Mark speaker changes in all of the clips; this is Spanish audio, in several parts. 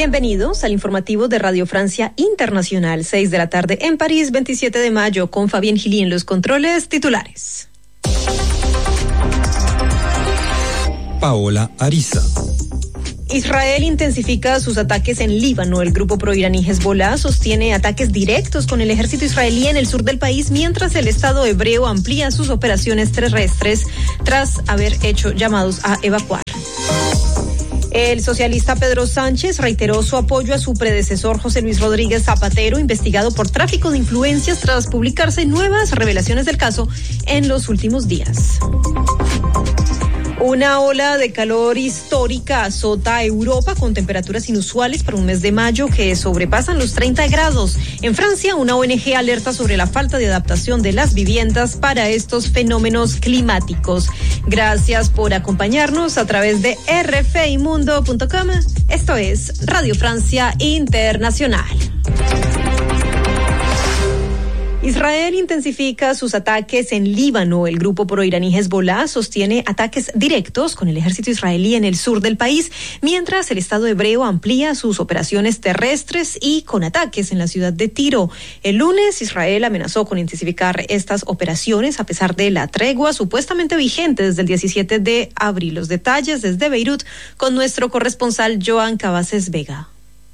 Speaker 1: Bienvenidos al informativo de Radio Francia Internacional, 6 de la tarde en París, 27 de mayo, con Fabián Gili en los controles titulares.
Speaker 2: Paola Ariza.
Speaker 1: Israel intensifica sus ataques en Líbano. El grupo proiraní Hezbollah sostiene ataques directos con el ejército israelí en el sur del país, mientras el Estado hebreo amplía sus operaciones terrestres tras haber hecho llamados a evacuar. El socialista Pedro Sánchez reiteró su apoyo a su predecesor José Luis Rodríguez Zapatero, investigado por tráfico de influencias tras publicarse nuevas revelaciones del caso en los últimos días. Una ola de calor histórica azota a Europa con temperaturas inusuales para un mes de mayo que sobrepasan los 30 grados. En Francia, una ONG alerta sobre la falta de adaptación de las viviendas para estos fenómenos climáticos. Gracias por acompañarnos a través de rfimundo.com. Esto es Radio Francia Internacional. Israel intensifica sus ataques en Líbano. El grupo proiraní Hezbollah sostiene ataques directos con el ejército israelí en el sur del país, mientras el Estado hebreo amplía sus operaciones terrestres y con ataques en la ciudad de Tiro. El lunes, Israel amenazó con intensificar estas operaciones a pesar de la tregua supuestamente vigente desde el 17 de abril. Los detalles desde Beirut con nuestro corresponsal Joan Cabaces Vega.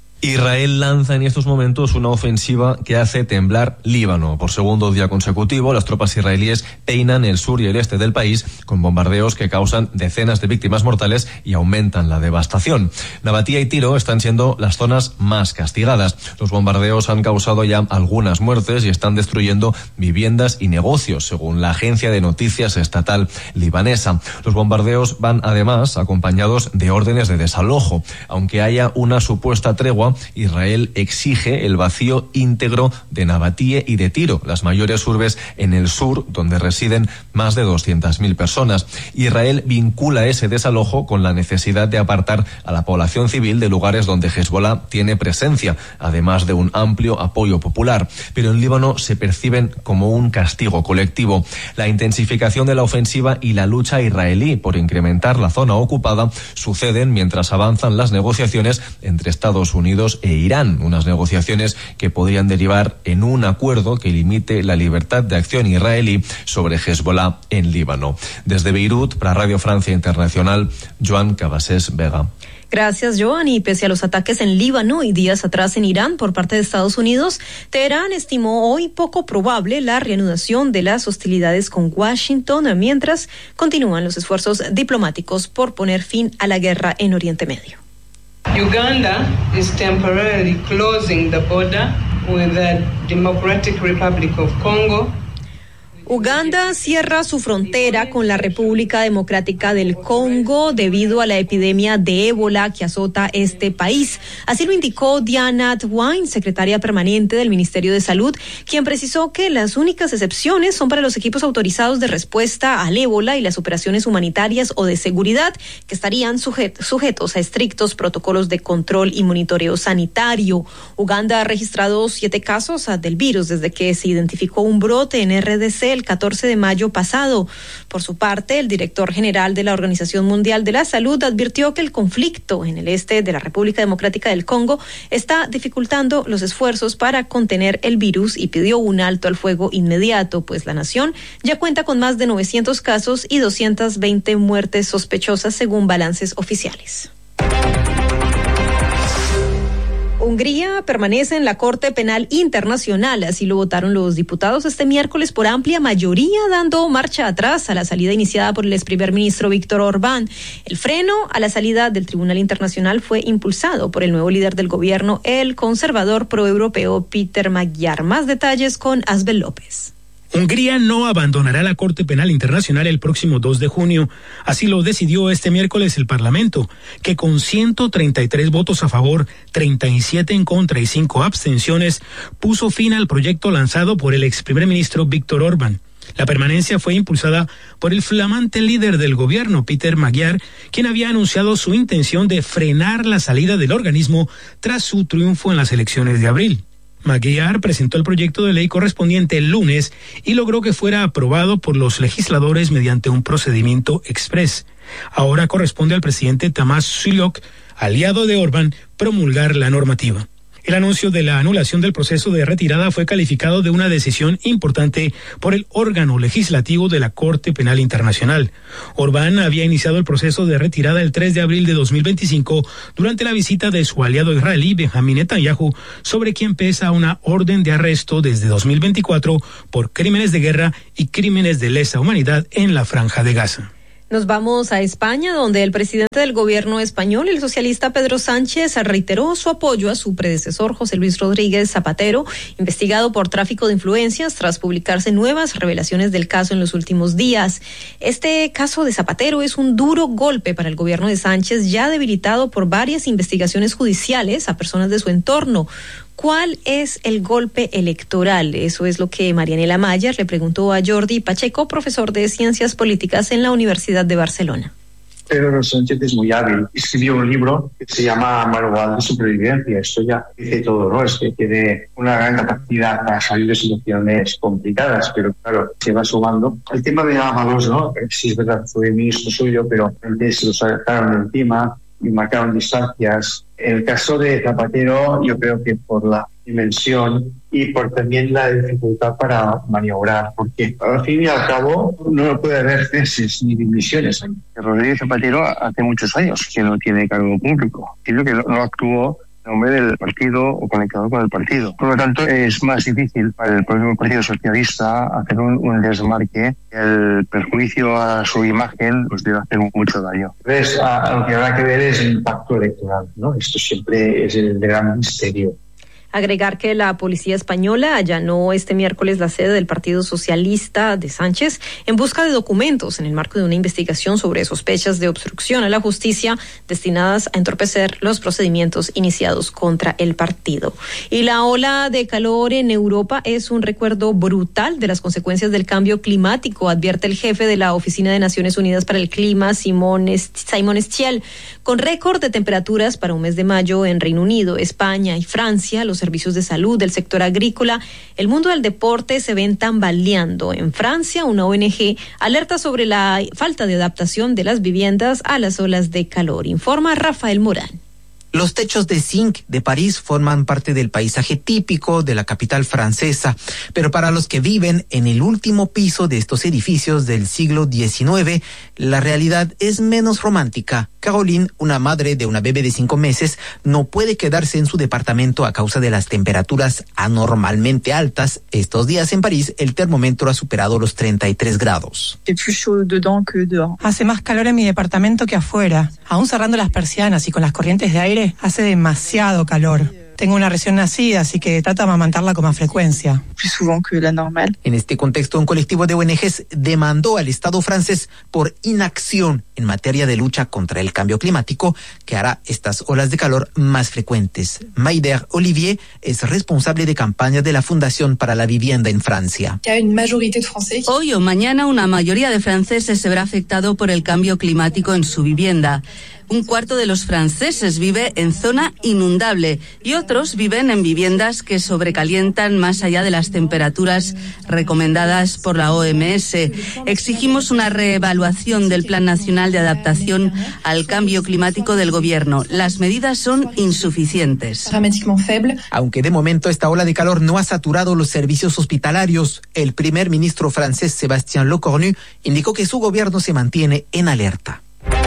Speaker 3: Israel lanza en estos momentos una ofensiva que hace temblar Líbano. Por segundo día consecutivo, las tropas israelíes peinan el sur y el este del país con bombardeos que causan decenas de víctimas mortales y aumentan la devastación. Nabatía y Tiro están siendo las zonas más castigadas. Los bombardeos han causado ya algunas muertes y están destruyendo viviendas y negocios, según la agencia de noticias estatal libanesa. Los bombardeos van además acompañados de órdenes de desalojo. Aunque haya una supuesta tregua, Israel exige el vacío íntegro de Nabatía y de Tiro, las mayores urbes en el sur, donde residen más de 200.000 personas. Israel vincula ese desalojo con la necesidad de apartar a la población civil de lugares donde Hezbollah tiene presencia, además de un amplio apoyo popular. Pero en Líbano se perciben como un castigo colectivo. La intensificación de la ofensiva y la lucha israelí por incrementar la zona ocupada suceden mientras avanzan las negociaciones entre Estados Unidos e Irán, unas negociaciones que podrían derivar en un acuerdo que limite la libertad de acción israelí sobre Hezbollah en Líbano. Desde Beirut, para Radio Francia Internacional, Joan Cabaces Vega.
Speaker 1: Gracias, Joan. Y pese a los ataques en Líbano y días atrás en Irán por parte de Estados Unidos, Teherán estimó hoy poco probable la reanudación de las hostilidades con Washington, mientras continúan los esfuerzos diplomáticos por poner fin a la guerra en Oriente Medio.
Speaker 4: Uganda is temporarily closing the border with the Democratic Republic of Congo.
Speaker 1: Uganda cierra su frontera con la República Democrática del Congo debido a la epidemia de ébola que azota este país. Así lo indicó Diana Twine, secretaria permanente del Ministerio de Salud, quien precisó que las únicas excepciones son para los equipos autorizados de respuesta al ébola y las operaciones humanitarias o de seguridad, que estarían sujetos a estrictos protocolos de control y monitoreo sanitario. Uganda ha registrado 7 casos del virus desde que se identificó un brote en RDC el 14 de mayo pasado. Por su parte, el director general de la Organización Mundial de la Salud advirtió que el conflicto en el este de la República Democrática del Congo está dificultando los esfuerzos para contener el virus y pidió un alto al fuego inmediato, pues la nación ya cuenta con más de 900 casos y 220 muertes sospechosas según balances oficiales. Hungría permanece en la Corte Penal Internacional, así lo votaron los diputados este miércoles por amplia mayoría, dando marcha atrás a la salida iniciada por el ex primer ministro Viktor Orbán. El freno a la salida del Tribunal Internacional fue impulsado por el nuevo líder del gobierno, el conservador proeuropeo Péter Magyar. Más detalles con Asbel López.
Speaker 5: Hungría no abandonará la Corte Penal Internacional el próximo 2 de junio. Así lo decidió este miércoles el Parlamento, que con 133 votos a favor, 37 en contra y 5 abstenciones, puso fin al proyecto lanzado por el ex primer ministro Viktor Orbán. La permanencia fue impulsada por el flamante líder del gobierno, Péter Magyar, quien había anunciado su intención de frenar la salida del organismo tras su triunfo en las elecciones de abril. Magyar presentó el proyecto de ley correspondiente el lunes y logró que fuera aprobado por los legisladores mediante un procedimiento exprés. Ahora corresponde al presidente Tamás Sullyk aliado de Orbán, promulgar la normativa. El anuncio de la anulación del proceso de retirada fue calificado de una decisión importante por el órgano legislativo de la Corte Penal Internacional. Orbán había iniciado el proceso de retirada el 3 de abril de 2025 durante la visita de su aliado israelí Benjamín Netanyahu, sobre quien pesa una orden de arresto desde 2024 por crímenes de guerra y crímenes de lesa humanidad en la Franja de Gaza.
Speaker 1: Nos vamos a España, donde el presidente del gobierno español, el socialista Pedro Sánchez, reiteró su apoyo a su predecesor José Luis Rodríguez Zapatero, investigado por tráfico de influencias tras publicarse nuevas revelaciones del caso en los últimos días. Este caso de Zapatero es un duro golpe para el gobierno de Sánchez, ya debilitado por varias investigaciones judiciales a personas de su entorno. ¿Cuál es el golpe electoral? Eso es lo que Marianela Mayer le preguntó a Jordi Pacheco, profesor de Ciencias Políticas en la Universidad de Barcelona.
Speaker 6: Pedro Sánchez es muy hábil. Escribió un libro que se llama Manual de Supervivencia. Esto ya dice todo, ¿no? Es que tiene una gran capacidad para salir de situaciones complicadas, pero claro, se va sumando. El tema de Ábalos, ¿no? Sí, es verdad, fue ministro suyo, pero antes se lo sacaron encima y marcaron distancias. En el caso de Zapatero, yo creo que por la dimensión y por también la dificultad para maniobrar, porque al fin y al cabo no puede haber ceses ni dimisiones. Rodríguez Zapatero hace muchos años que no tiene cargo público. Creo que no actuó en nombre del partido o conectado con el partido. Por lo tanto, es más difícil para el propio Partido Socialista hacer un desmarque. El perjuicio a su imagen pues debe hacer mucho daño. Entonces, lo que habrá que ver es el impacto electoral, ¿no? Esto siempre es el gran misterio.
Speaker 1: Agregar que la policía española allanó este miércoles la sede del Partido Socialista de Sánchez en busca de documentos en el marco de una investigación sobre sospechas de obstrucción a la justicia destinadas a entorpecer los procedimientos iniciados contra el partido. Y la ola de calor en Europa es un recuerdo brutal de las consecuencias del cambio climático, advierte el jefe de la Oficina de Naciones Unidas para el Clima, Simon Estiel. Con récord de temperaturas para un mes de mayo en Reino Unido, España y Francia, los servicios de salud del sector agrícola, el mundo del deporte se ven tambaleando. En Francia, una ONG alerta sobre la falta de adaptación de las viviendas a las olas de calor. Informa Rafael Morán.
Speaker 7: Los techos de zinc de París forman parte del paisaje típico de la capital francesa, pero para los que viven en el último piso de estos edificios del siglo XIX, la realidad es menos romántica. Caroline, una madre de una bebé de 5 meses, no puede quedarse en su departamento a causa de las temperaturas anormalmente altas. Estos días en París el termómetro ha superado los 33 grados.
Speaker 8: Hace más calor en mi departamento que afuera. Aún cerrando las persianas y con las corrientes de aire, hace demasiado calor. Tengo una recién nacida, así que trata de amamantarla con más frecuencia.
Speaker 7: En este contexto, un colectivo de ONGs demandó al Estado francés por inacción en materia de lucha contra el cambio climático, que hará estas olas de calor más frecuentes. Maider Olivier es responsable de campaña de la Fundación para la Vivienda en Francia.
Speaker 9: Hoy o mañana una mayoría de franceses se verá afectado por el cambio climático en su vivienda. 1/4 de los franceses vive en zona inundable y otros viven en viviendas que sobrecalientan más allá de las temperaturas recomendadas por la OMS. Exigimos una reevaluación del Plan Nacional de Adaptación al Cambio Climático del Gobierno. Las medidas son insuficientes.
Speaker 7: Aunque de momento esta ola de calor no ha saturado los servicios hospitalarios, el primer ministro francés Sébastien Lecornu indicó que su gobierno se mantiene en alerta.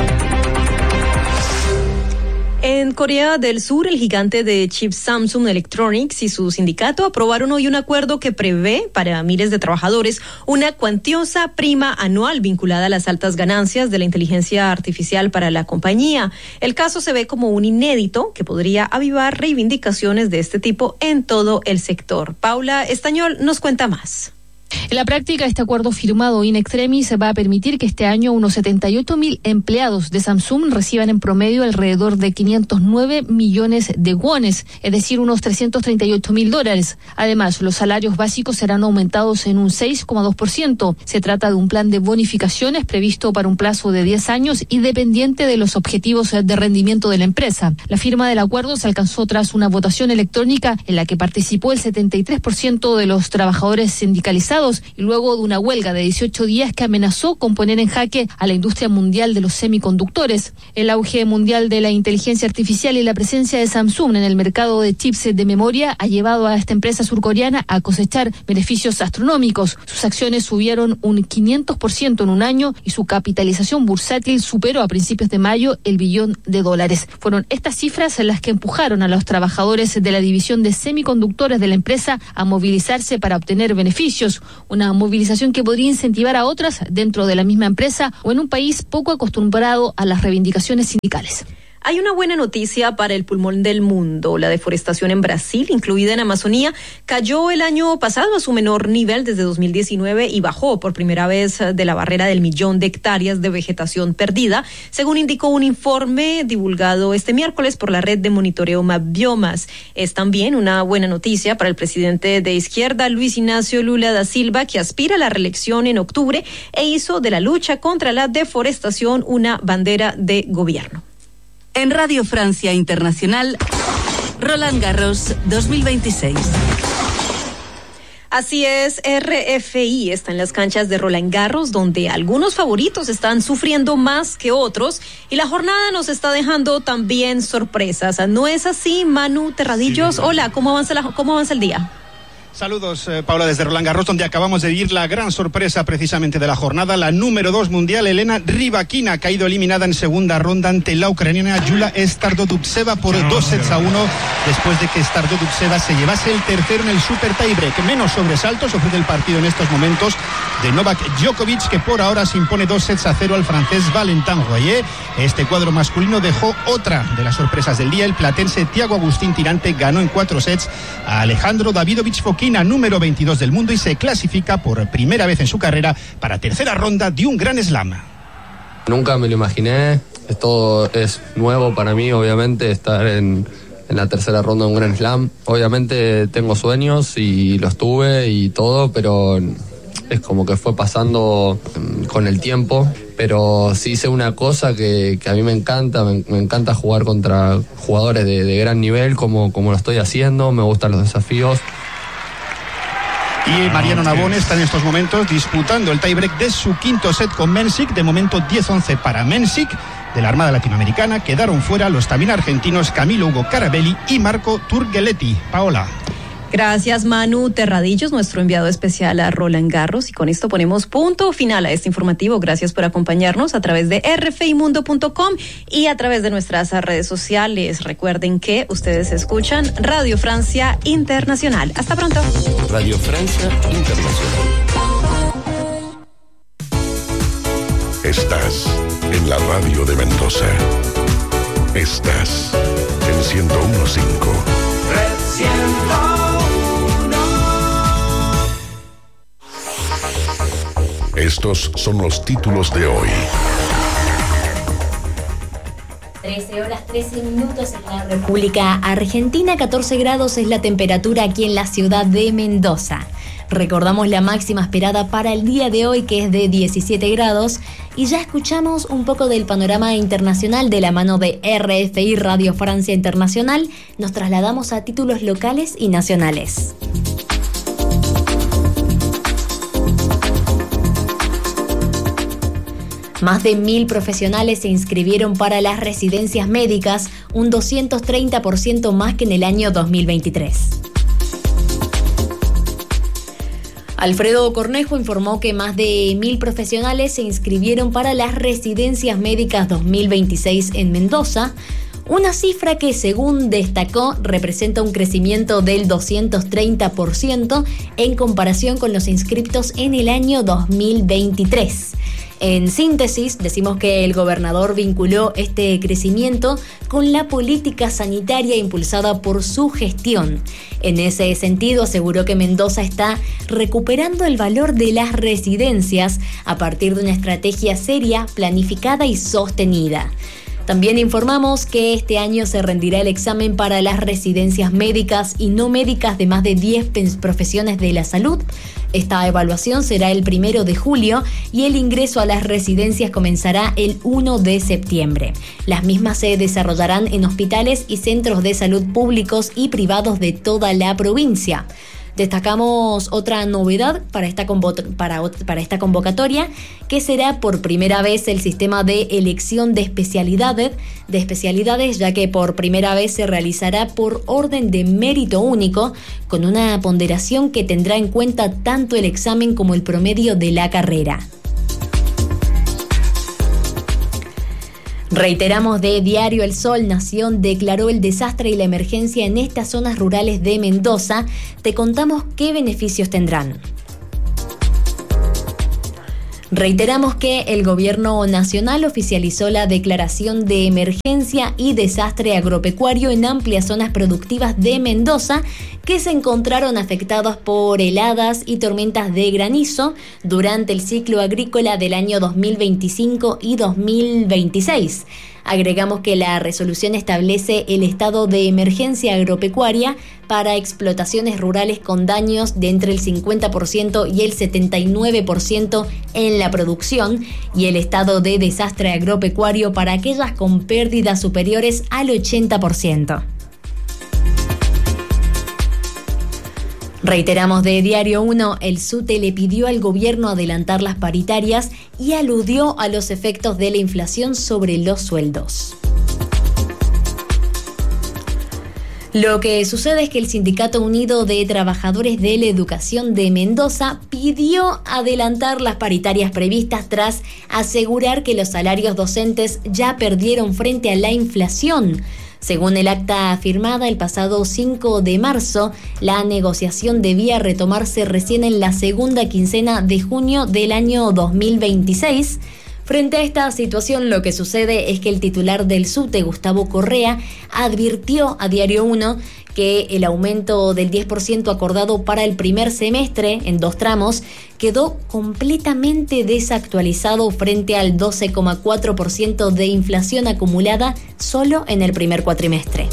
Speaker 1: En Corea del Sur, el gigante de chips Samsung Electronics y su sindicato aprobaron hoy un acuerdo que prevé para miles de trabajadores una cuantiosa prima anual vinculada a las altas ganancias de la inteligencia artificial para la compañía. El caso se ve como un inédito que podría avivar reivindicaciones de este tipo en todo el sector. Paula Estañol nos cuenta más.
Speaker 10: En la práctica, este acuerdo firmado in extremis va a permitir que este año unos 78.000 empleados de Samsung reciban en promedio alrededor de 509 millones de wones, es decir, unos $338.000. Además, los salarios básicos serán aumentados en un 6,2%. Se trata de un plan de bonificaciones previsto para un plazo de 10 años y dependiente de los objetivos de rendimiento de la empresa. La firma del acuerdo se alcanzó tras una votación electrónica en la que participó el 73% de los trabajadores sindicalizados años y luego de una huelga de 18 días que amenazó con poner en jaque a la industria mundial de los semiconductores. El auge mundial de la inteligencia artificial y la presencia de Samsung en el mercado de chips de memoria ha llevado a esta empresa surcoreana a cosechar beneficios astronómicos. Sus acciones subieron un 500% en un año y su capitalización bursátil superó a principios de mayo el $1 billón. Fueron estas cifras las que empujaron a los trabajadores de la división de semiconductores de la empresa a movilizarse para obtener beneficios, una movilización que podría incentivar a otras dentro de la misma empresa o en un país poco acostumbrado a las reivindicaciones sindicales.
Speaker 1: Hay una buena noticia para el pulmón del mundo. La deforestación en Brasil, incluida en Amazonía, cayó el año pasado a su menor nivel desde 2019 y bajó por primera vez de la barrera del 1.000.000 de hectáreas de vegetación perdida, según indicó un informe divulgado este miércoles por la red de monitoreo Mapbiomas. Es también una buena noticia para el presidente de izquierda, Luis Ignacio Lula da Silva, que aspira a la reelección en octubre e hizo de la lucha contra la deforestación una bandera de gobierno.
Speaker 9: En Radio Francia Internacional, Roland Garros 2026.
Speaker 1: Así es, RFI está en las canchas de Roland Garros, donde algunos favoritos están sufriendo más que otros, y la jornada nos está dejando también sorpresas. ¿No es así, Manu Terradillos? Sí. Hola, ¿cómo avanza el día?
Speaker 11: Saludos, Paula, desde Roland Garros, donde acabamos de vivir la gran sorpresa precisamente de la jornada. La número 2 mundial, Elena Rybakina, ha caído eliminada en segunda ronda ante la ucraniana Yulia Stardudubtseva por 2-1, después de que Stardudubtseva se llevase el tercero en el super tiebreak. Menos sobresaltos ofrece el partido en estos momentos de Novak Djokovic, que por ahora se impone 2-0 al francés Valentin Royer. Este cuadro masculino dejó otra de las sorpresas del día. El platense Thiago Agustín Tirante ganó en 4 sets a Alejandro Davidovich Fokina, número 22 del mundo, y se clasifica por primera vez en su carrera para tercera ronda de un Grand Slam.
Speaker 12: Nunca me lo imaginé, esto es nuevo para mí, obviamente, estar en la tercera ronda de un Grand Slam. Obviamente tengo sueños y los tuve y todo, pero es como que fue pasando con el tiempo. Pero sí sé una cosa que a mí me encanta jugar contra jugadores de gran nivel, como lo estoy haciendo, me gustan los desafíos.
Speaker 11: Y Mariano Navone está en estos momentos disputando el tiebreak de su quinto set con Mensik. De momento 10-11 para Mensik. De la Armada Latinoamericana quedaron fuera los también argentinos Camilo Hugo Carabelli y Marco Turgeletti. Paola.
Speaker 1: Gracias, Manu Terradillos, nuestro enviado especial a Roland Garros. Y con esto ponemos punto final a este informativo. Gracias por acompañarnos a través de rfimundo.com y a través de nuestras redes sociales. Recuerden que ustedes escuchan Radio Francia Internacional. Hasta pronto.
Speaker 13: Radio Francia Internacional. Estás en la radio de Mendoza. Estás en 101.5.
Speaker 14: Red 101.
Speaker 13: Estos son los títulos de hoy.
Speaker 15: 13 horas 13 minutos en la República Argentina, 14 grados es la temperatura aquí en la ciudad de Mendoza. Recordamos la máxima esperada para el día de hoy, que es de 17 grados, y ya escuchamos un poco del panorama internacional de la mano de RFI Radio Francia Internacional. Nos trasladamos a títulos locales y nacionales. Más de 1.000 profesionales se inscribieron para las residencias médicas, un 230% más que en el año 2023. Alfredo Cornejo informó que más de 1.000 profesionales se inscribieron para las residencias médicas 2026 en Mendoza, una cifra que, según destacó, representa un crecimiento del 230% en comparación con los inscriptos en el año 2023. En síntesis, decimos que el gobernador vinculó este crecimiento con la política sanitaria impulsada por su gestión. En ese sentido, aseguró que Mendoza está recuperando el valor de las residencias a partir de una estrategia seria, planificada y sostenida. También informamos que este año se rendirá el examen para las residencias médicas y no médicas de más de 10 profesiones de la salud. Esta evaluación será el 1 de julio y el ingreso a las residencias comenzará el 1 de septiembre. Las mismas se desarrollarán en hospitales y centros de salud públicos y privados de toda la provincia. Destacamos otra novedad para esta convocatoria, que será por primera vez el sistema de elección de especialidades, ya que por primera vez se realizará por orden de mérito único, con una ponderación que tendrá en cuenta tanto el examen como el promedio de la carrera. Reiteramos de Diario El Sol, Nación declaró el desastre y la emergencia en estas zonas rurales de Mendoza. Te contamos qué beneficios tendrán. Reiteramos que el Gobierno Nacional oficializó la declaración de emergencia y desastre agropecuario en amplias zonas productivas de Mendoza que se encontraron afectadas por heladas y tormentas de granizo durante el ciclo agrícola del año 2025 y 2026. Agregamos que la resolución establece el estado de emergencia agropecuaria para explotaciones rurales con daños de entre el 50% y el 79% en la producción y el estado de desastre agropecuario para aquellas con pérdidas superiores al 80%. Reiteramos de Diario 1, el SUTE le pidió al gobierno adelantar las paritarias y aludió a los efectos de la inflación sobre los sueldos. Lo que sucede es que el Sindicato Unido de Trabajadores de la Educación de Mendoza pidió adelantar las paritarias previstas tras asegurar que los salarios docentes ya perdieron frente a la inflación. Según el acta firmada el pasado 5 de marzo, la negociación debía retomarse recién en la segunda quincena de junio del año 2026. Frente a esta situación, lo que sucede es que el titular del SUTE, Gustavo Correa, advirtió a Diario 1 que el aumento del 10% acordado para el primer semestre en 2 tramos quedó completamente desactualizado frente al 12,4% de inflación acumulada solo en el primer cuatrimestre.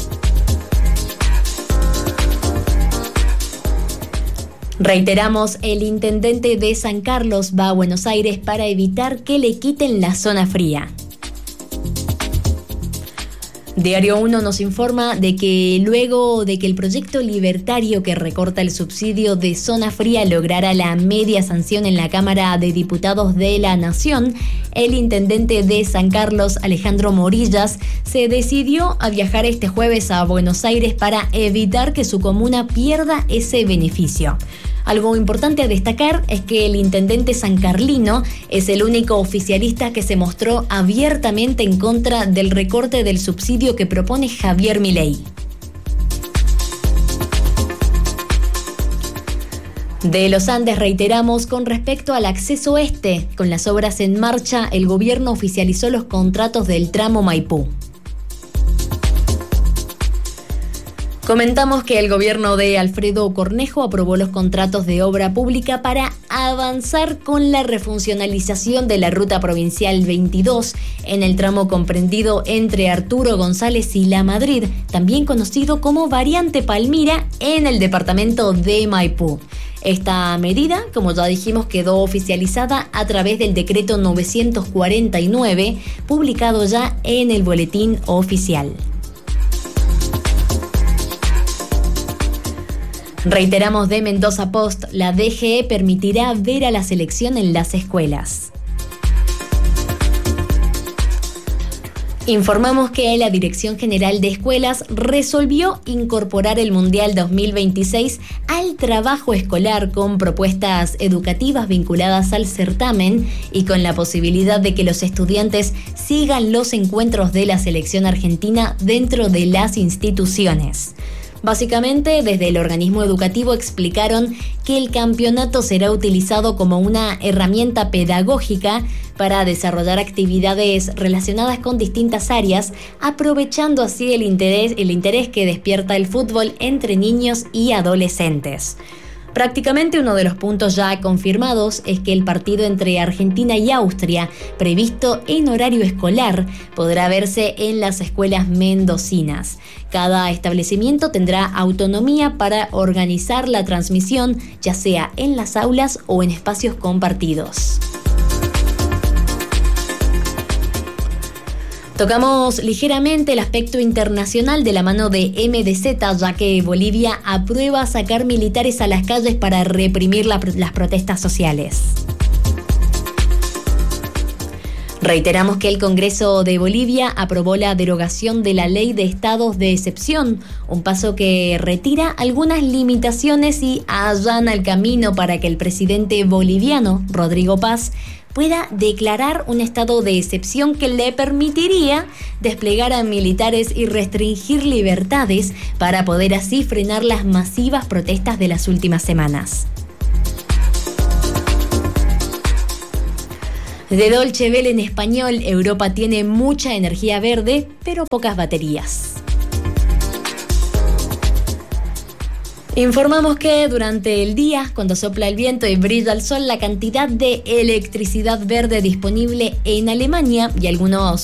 Speaker 15: Reiteramos, el intendente de San Carlos va a Buenos Aires para evitar que le quiten la zona fría. Diario 1 nos informa de que luego de que el proyecto libertario que recorta el subsidio de zona fría lograra la media sanción en la Cámara de Diputados de la Nación, el intendente de San Carlos, Alejandro Morillas, se decidió a viajar este jueves a Buenos Aires para evitar que su comuna pierda ese beneficio. Algo importante a destacar es que el intendente sancarlino es el único oficialista que se mostró abiertamente en contra del recorte del subsidio que propone Javier Milei. De los Andes reiteramos con respecto al acceso este. Con las obras en marcha, el gobierno oficializó los contratos del tramo Maipú. Comentamos que el gobierno de Alfredo Cornejo aprobó los contratos de obra pública para avanzar con la refuncionalización de la ruta provincial 22 en el tramo comprendido entre Arturo González y La Madrid, también conocido como Variante Palmira, en el departamento de Maipú. Esta medida, como ya dijimos, quedó oficializada a través del decreto 949, publicado ya en el Boletín Oficial. Reiteramos de Mendoza Post, la DGE permitirá ver a la selección en las escuelas. Informamos que la Dirección General de Escuelas resolvió incorporar el Mundial 2026 al trabajo escolar con propuestas educativas vinculadas al certamen y con la posibilidad de que los estudiantes sigan los encuentros de la selección argentina dentro de las instituciones. Básicamente, desde el organismo educativo explicaron que el campeonato será utilizado como una herramienta pedagógica para desarrollar actividades relacionadas con distintas áreas, aprovechando así el interés que despierta el fútbol entre niños y adolescentes. Prácticamente uno de los puntos ya confirmados es que el partido entre Argentina y Austria, previsto en horario escolar, podrá verse en las escuelas mendocinas. Cada establecimiento tendrá autonomía para organizar la transmisión, ya sea en las aulas o en espacios compartidos. Tocamos ligeramente el aspecto internacional de la mano de MDZ, ya que Bolivia aprueba sacar militares a las calles para reprimir las protestas sociales. Reiteramos que el Congreso de Bolivia aprobó la derogación de la ley de estados de excepción, un paso que retira algunas limitaciones y allana el camino para que el presidente boliviano, Rodrigo Paz, pueda declarar un estado de excepción que le permitiría desplegar a militares y restringir libertades para poder así frenar las masivas protestas de las últimas semanas. De Deutsche Welle en español, Europa tiene mucha energía verde, pero pocas baterías. Informamos que durante el día, cuando sopla el viento y brilla el sol, la cantidad de electricidad verde disponible en Alemania y algunos